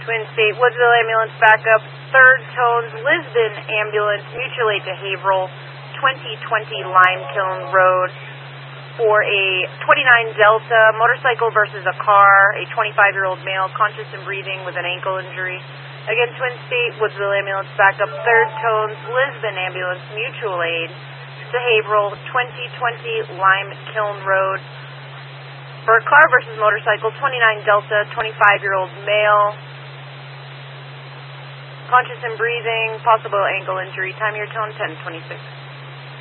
Twin State, Woodsville ambulance backup, third tones, Lisbon ambulance, mutual aid to Haverhill, 2020 Limekiln Road for a 29 Delta, motorcycle versus a car, a 25-year-old male, conscious and breathing with an ankle injury. Again, Twin State, Woodsville ambulance backup, third tones, Lisbon ambulance, mutual aid to Haverhill, 2020 Limekiln Road for a car versus motorcycle, 29 Delta, 25-year-old male, conscious and breathing, possible ankle injury. Time your tone, 10:26.